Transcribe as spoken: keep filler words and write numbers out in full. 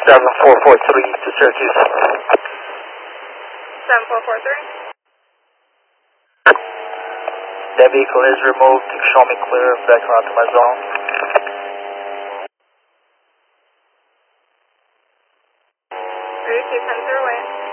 seven four four three to Syracuse. seven four four three. That vehicle is removed. Show me clear back around to my zone. three two ten zero away.